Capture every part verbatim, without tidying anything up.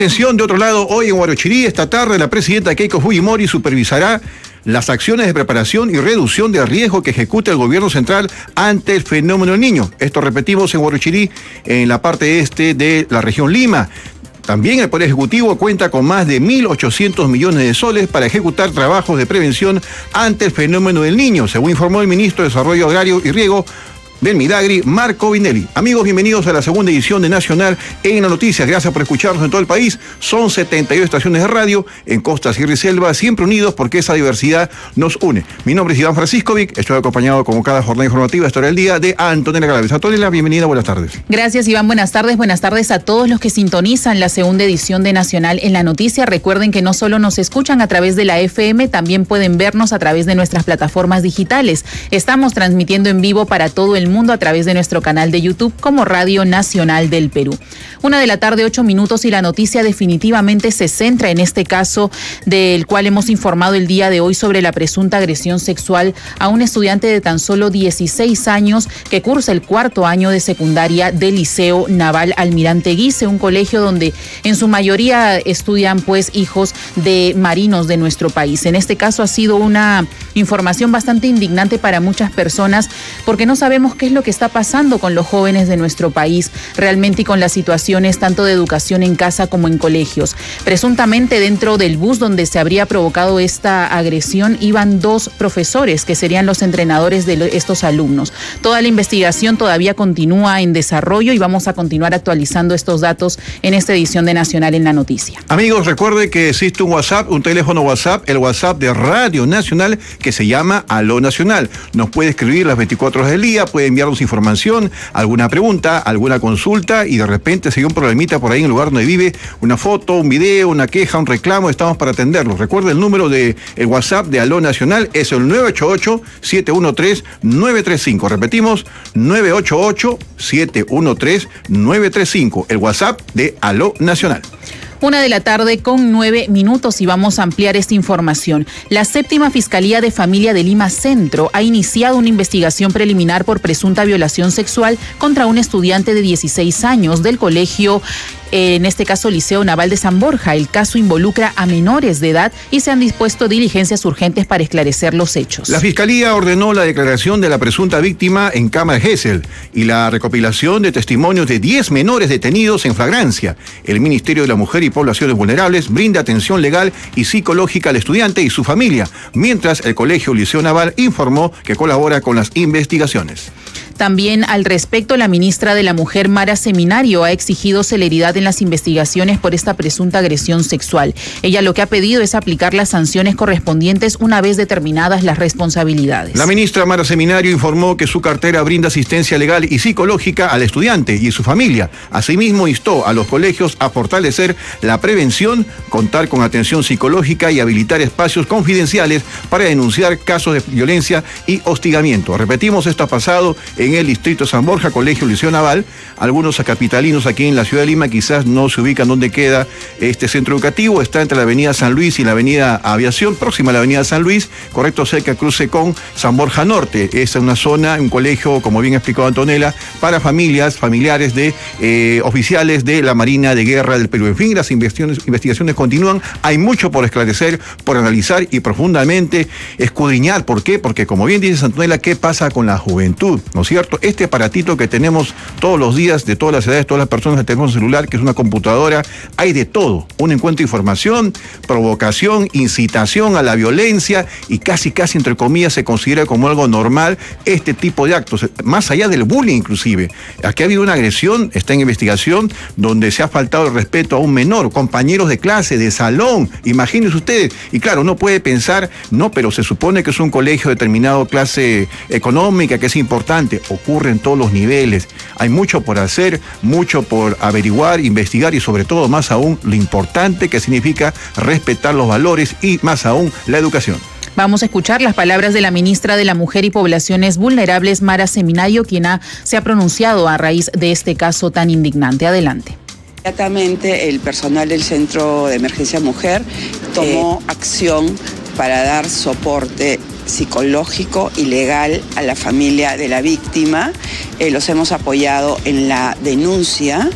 Atención, de otro lado, hoy en Huarochirí, esta tarde, la presidenta Keiko Fujimori supervisará las acciones de preparación y reducción de riesgo que ejecuta el gobierno central ante el fenómeno del Niño. Esto repetimos en Huarochirí, en la parte este de la región Lima. También el Poder Ejecutivo cuenta con más de mil ochocientos millones de soles para ejecutar trabajos de prevención ante el fenómeno del Niño, según informó el ministro de Desarrollo Agrario y Riego del Midagri, Marco Vinelli. Amigos, bienvenidos a la segunda edición de Nacional en las Noticias. Gracias por escucharnos en todo el país. Son setenta y dos estaciones de radio en costa, sierra y selva, siempre unidos porque esa diversidad nos une. Mi nombre es Iván Franciscovic, estoy acompañado como cada jornada informativa, esta hora del día, de Antonella Galaves. Antonella, bienvenida, buenas tardes. Gracias, Iván, buenas tardes. Buenas tardes a todos los que sintonizan la segunda edición de Nacional en la Noticia. Recuerden que no solo nos escuchan a través de la F M, también pueden vernos a través de nuestras plataformas digitales. Estamos transmitiendo en vivo para todo el mundo a través de nuestro canal de YouTube como Radio Nacional del Perú. Una de la tarde, ocho minutos, y la noticia definitivamente se centra en este caso del cual hemos informado el día de hoy sobre la presunta agresión sexual a un estudiante de tan solo dieciséis años que cursa el cuarto año de secundaria del Liceo Naval Almirante Guise, un colegio donde en su mayoría estudian pues hijos de marinos de nuestro país. En este caso ha sido una información bastante indignante para muchas personas porque no sabemos qué es lo que está pasando con los jóvenes de nuestro país realmente y con las situaciones tanto de educación en casa como en colegios. Presuntamente dentro del bus donde se habría provocado esta agresión iban dos profesores que serían los entrenadores de estos alumnos. Toda la investigación todavía continúa en desarrollo y vamos a continuar actualizando estos datos en esta edición de Nacional en la Noticia. Amigos, recuerde que existe un WhatsApp, un teléfono WhatsApp, el WhatsApp de Radio Nacional que se llama Aló Nacional. Nos puede escribir las veinticuatro horas del día, puede enviarnos información, alguna pregunta, alguna consulta y de repente si hay un problemita por ahí en el lugar donde vive, una foto, un video, una queja, un reclamo, estamos para atenderlos. Recuerde el número de el WhatsApp de Aló Nacional es el nueve ocho ocho, siete uno tres, nueve tres cinco. Repetimos, nueve ocho ocho, siete uno tres, nueve tres cinco, el WhatsApp de Aló Nacional. Una de la tarde con nueve minutos y vamos a ampliar esta información. La séptima Fiscalía de Familia de Lima Centro ha iniciado una investigación preliminar por presunta violación sexual contra un estudiante de dieciséis años del colegio, en este caso Liceo Naval de San Borja. El caso involucra a menores de edad y se han dispuesto diligencias urgentes para esclarecer los hechos. La Fiscalía ordenó la declaración de la presunta víctima en Cámara Gesell y la recopilación de testimonios de diez menores detenidos en flagrancia. El Ministerio de la Mujer y Poblaciones Vulnerables brinda atención legal y psicológica al estudiante y su familia, mientras el Colegio Liceo Naval informó que colabora con las investigaciones. También al respecto, la ministra de la Mujer, Mara Seminario, ha exigido celeridad en las investigaciones por esta presunta agresión sexual. Ella lo que ha pedido es aplicar las sanciones correspondientes una vez determinadas las responsabilidades. La ministra Mara Seminario informó que su cartera brinda asistencia legal y psicológica al estudiante y su familia. Asimismo, instó a los colegios a fortalecer la prevención, contar con atención psicológica y habilitar espacios confidenciales para denunciar casos de violencia y hostigamiento. Repetimos, esto ha pasado en el distrito San Borja, Colegio Liceo Naval. Algunos capitalinos aquí en la ciudad de Lima quizás no se ubican donde queda este centro educativo. Está entre la avenida San Luis y la avenida Aviación, próxima a la avenida San Luis, correcto, cerca cruce con San Borja Norte. Es una zona, un colegio, como bien explicó Antonella, para familias, familiares de eh, oficiales de la Marina de Guerra del Perú. En fin, las investigaciones, investigaciones continúan. Hay mucho por esclarecer, por analizar y profundamente escudriñar. ¿Por qué? Porque, como bien dice Antonella, ¿qué pasa con la juventud? ¿No es cierto? Este aparatito que tenemos todos los días, de todas las edades, todas las personas que tenemos un celular, que es una computadora, hay de todo. Un encuentro de información, provocación, incitación a la violencia y casi, casi, entre comillas, se considera como algo normal este tipo de actos, más allá del bullying inclusive. Aquí ha habido una agresión, está en investigación, donde se ha faltado el respeto a un menor, compañeros de clase, de salón, imagínense ustedes. Y claro, uno puede pensar, no, pero se supone que es un colegio determinado, clase económica, que es importante. Ocurre en todos los niveles. Hay mucho por hacer, mucho por averiguar, investigar y sobre todo, más aún, lo importante que significa respetar los valores y más aún la educación. Vamos a escuchar las palabras de la ministra de la Mujer y Poblaciones Vulnerables, Mara Seminario, quien ha, se ha pronunciado a raíz de este caso tan indignante. Adelante. Inmediatamente el personal del Centro de Emergencia Mujer tomó eh. acción para dar soporte psicológico y legal a la familia de la víctima. Eh, los hemos apoyado en la denuncia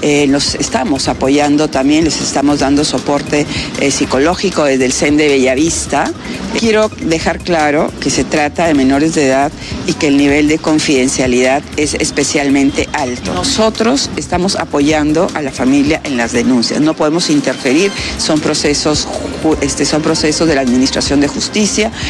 Eh, los estamos apoyando también, les estamos dando soporte eh, psicológico desde el C E N de Bellavista. Quiero dejar claro que se trata de menores de edad y que el nivel de confidencialidad es especialmente alto. Nosotros estamos apoyando a la familia en las denuncias, no podemos interferir, son procesos, este, son procesos de la Administración de Justicia.